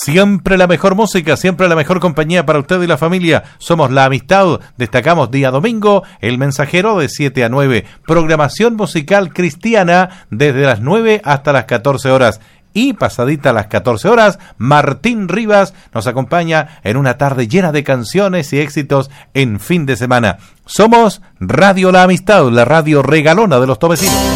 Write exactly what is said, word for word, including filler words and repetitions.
Siempre la mejor música, siempre la mejor compañía para usted y la familia. Somos La Amistad. Destacamos día domingo, El Mensajero de siete a nueve. Programación musical cristiana desde las nueve hasta las catorce horas. Y pasadita a las catorce horas, Martín Rivas nos acompaña en una tarde llena de canciones y éxitos en fin de semana. Somos Radio La Amistad, la radio regalona de los Tomecinos.